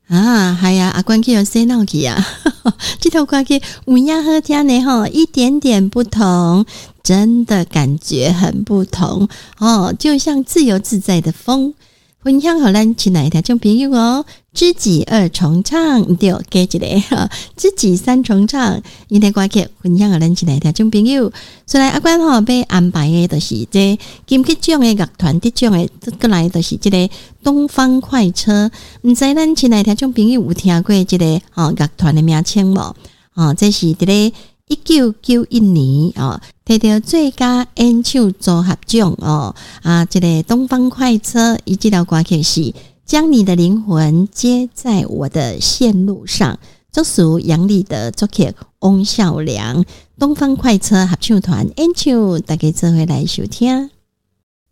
啊，系啊，阿关去有洗脑去啊，这首歌曲有影好听的吼，一点点不同，真的感觉很不同哦，就像自由自在的风。分享给咱亲爱的听众朋友哦，知己二重唱，对，加一个知己三重唱，因的歌曲分享给咱亲爱的听众朋友。所以阿关吼要安排的就是这金曲奖的乐团得奖的，过来就是这个东方快车。唔知咱亲爱的听众朋友有听过这个乐团的名称无？这是这个1991年摕到最佳演唱组合奖这个东方快车伊这条歌曲是将你的灵魂接在我的线路上，作词杨立德，作曲翁孝良，东方快车合唱团演唱，大家做伙来收听。